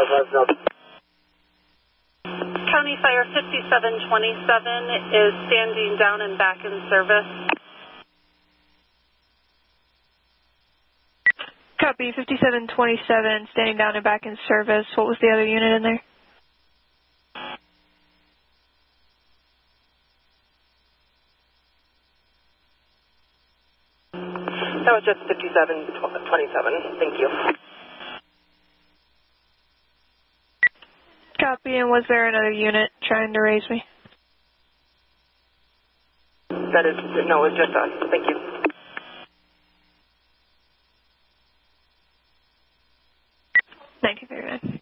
County Fire 5727 is standing down and back in service. Copy, 5727, standing down and back in service. What was the other unit in there? That was just 5727. Thank you. Copy, and was there another unit trying to raise me? No, it's just us. Thank you. Thank you very much.